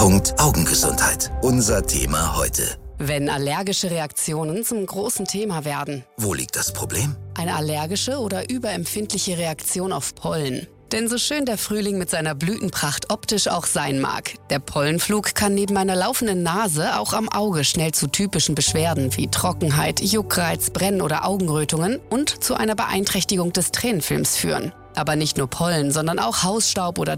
Augengesundheit. Unser Thema heute. Wenn allergische Reaktionen zum großen Thema werden. Wo liegt das Problem? Eine allergische oder überempfindliche Reaktion auf Pollen. Denn so schön der Frühling mit seiner Blütenpracht optisch auch sein mag, der Pollenflug kann neben einer laufenden Nase auch am Auge schnell zu typischen Beschwerden wie Trockenheit, Juckreiz, Brennen oder Augenrötungen und zu einer Beeinträchtigung des Tränenfilms führen. Aber nicht nur Pollen, sondern auch Hausstaub oder